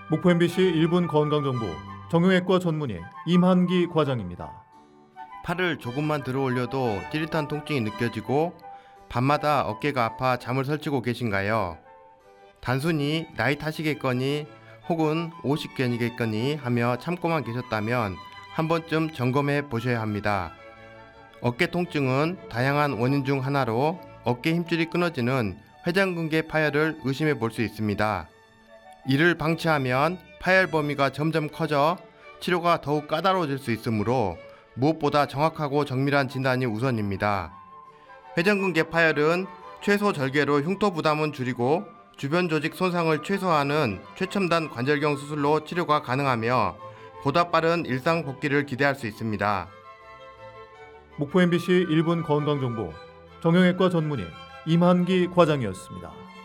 목포 MBC 1분 건강정보 정형외과 전문의 임한기 과장입니다. 팔을 조금만 들어 올려도 찌릿한 통증이 느껴지고 밤마다 어깨가 아파 잠을 설치고 계신가요? 단순히 나이 탓이겠거니 혹은 오십견이겠거니 하며 참고만 계셨다면 한 번쯤 점검해 보셔야 합니다. 어깨 통증은 다양한 원인 중 하나로 어깨 힘줄이 끊어지는 회전근개 파열을 의심해 볼 수 있습니다. 이를 방치하면 파열 범위가 점점 커져 치료가 더욱 까다로워질 수 있으므로 무엇보다 정확하고 정밀한 진단이 우선입니다. 회전근개 파열은 최소 절개로 흉터 부담은 줄이고 주변 조직 손상을 최소화하는 최첨단 관절경 수술로 치료가 가능하며 보다 빠른 일상 복귀를 기대할 수 있습니다. 목포 MBC 1분 건강정보 정형외과 전문의 임한기 과장이었습니다.